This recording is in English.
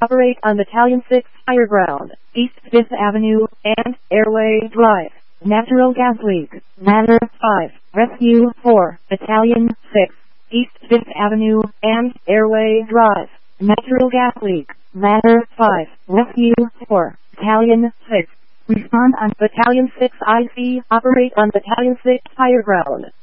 operate on Battalion 6 higher ground, East 5th Avenue, and Airway Drive. Natural gas leak. Ladder 5. Rescue 4. Battalion 6. East 5th Avenue, and Airway Drive. Natural gas leak. Ladder 5. Rescue 4. Battalion 6. Respond on Battalion 6 IC. Operate on Battalion 6 higher ground.